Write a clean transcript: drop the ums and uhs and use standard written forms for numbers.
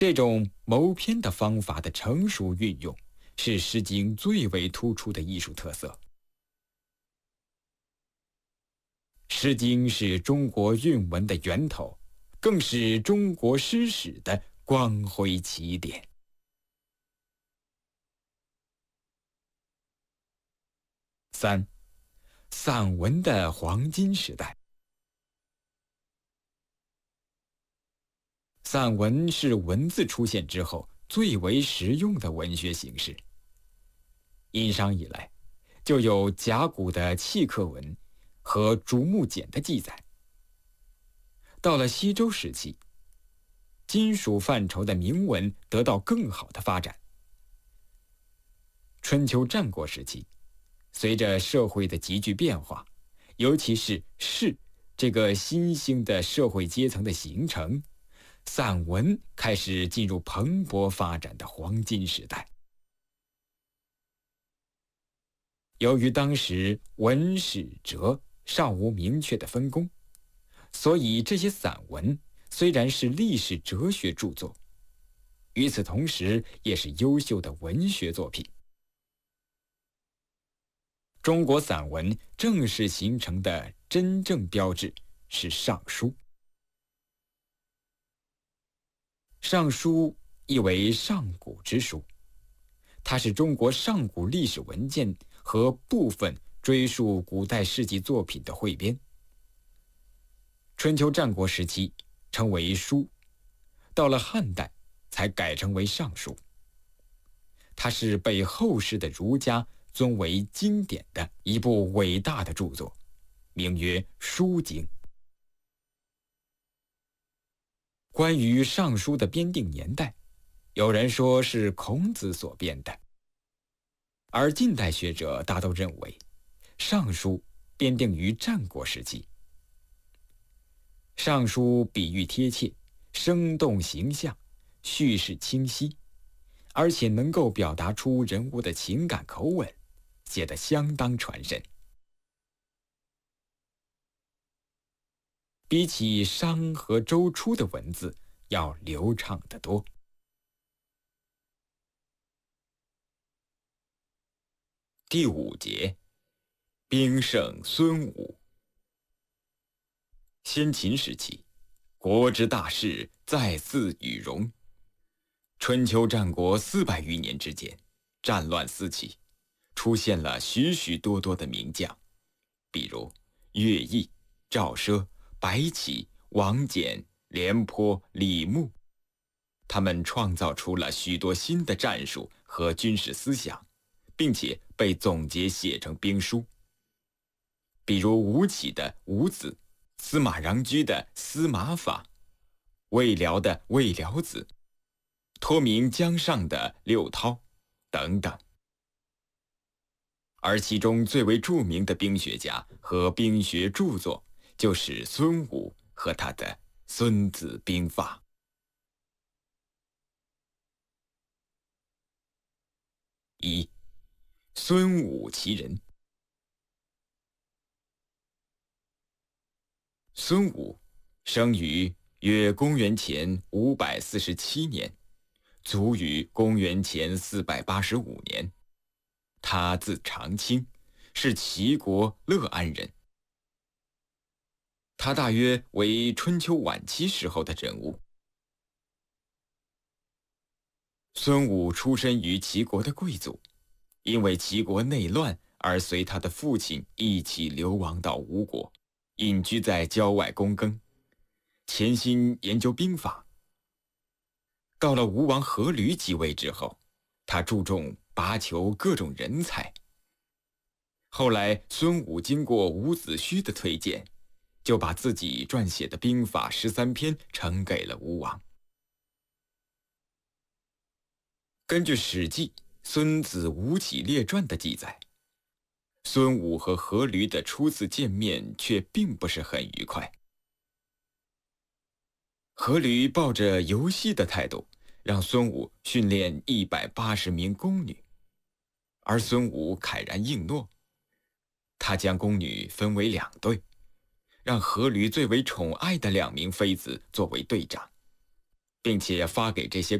这种谋篇的方法的成熟运用，是《诗经》最为突出的艺术特色。《诗经》是中国韵文的源头，更是中国诗史的光辉起点。3. 散文的黄金时代。散文是文字出现之后最为实用的文学形式。殷商以来，就有甲骨的契刻文和竹木简的记载。到了西周时期，金属范畴的铭文得到更好的发展。春秋战国时期，随着社会的急剧变化，尤其是士这个新兴的社会阶层的形成，散文开始进入蓬勃发展的黄金时代。由于当时文史哲尚无明确的分工，所以这些散文虽然是历史哲学著作，与此同时也是优秀的文学作品。中国散文正式形成的真正标志是《尚书》。《尚书》意为上古之书，它是中国上古历史文件和部分追溯古代事迹作品的汇编。春秋战国时期称为书，到了汉代才改称为尚书。它是被后世的儒家尊为经典的一部伟大的著作，名曰《书经》。关于《尚书》的编定年代，有人说是孔子所编的，而近代学者大都认为，《尚书》编定于战国时期。《尚书》比喻贴切，生动形象，叙事清晰，而且能够表达出人物的情感口吻，写得相当传神。比起商和周初的文字要流畅得多。第5节，兵圣孙武。先秦时期，国之大事在祀与戎。春秋战国400余年之间，战乱四起，出现了许许多多的名将，比如乐毅、赵奢、白起、王翦、廉颇、李牧。他们创造出了许多新的战术和军事思想，并且被总结写成兵书。比如吴起的吴子，司马穰苴的司马法，魏辽的魏辽子，托名江上的六韬等等。而其中最为著名的兵学家和兵学著作，就是孙武和他的《孙子兵法》。1. 孙武其人。孙武生于约公元前547年，卒于公元前485年。他字长卿，是齐国乐安人。他大约为春秋晚期时候的人物。孙武出身于齐国的贵族，因为齐国内乱而随他的父亲一起流亡到吴国，隐居在郊外躬耕，潜心研究兵法。到了吴王阖闾即位之后，他注重拔求各种人才。后来孙武经过伍子胥的推荐，就把自己撰写的兵法13篇呈给了吴王。根据《史记·孙子吴起列传》的记载，孙武和阖闾的初次见面却并不是很愉快。阖闾抱着游戏的态度，让孙武训练180名宫女，而孙武慨然应诺。他将宫女分为2队，让阖闾最为宠爱的2名妃子作为队长， 并且发给这些